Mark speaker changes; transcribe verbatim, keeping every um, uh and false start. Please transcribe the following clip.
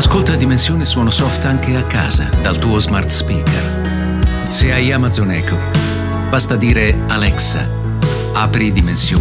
Speaker 1: Ascolta Dimensione Suono Soft anche a casa, dal tuo smart speaker. Se hai Amazon Echo, basta dire Alexa, apri Dimensione